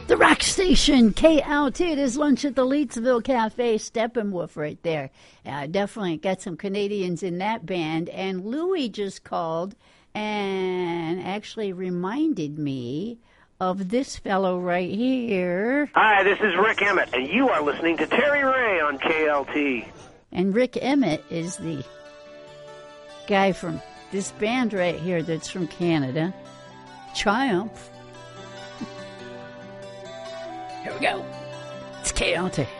The rock station, KLT. It is lunch at the Leedsville Cafe. Steppenwolf right there. Definitely got some Canadians in that band. And Louie just called and actually reminded me of this fellow right here. Hi, this is Rick Emmett, and you are listening to Terry Ray on KLT. And Rick Emmett is the guy from this band right here that's from Canada, Triumph. Here we go. It's KLT.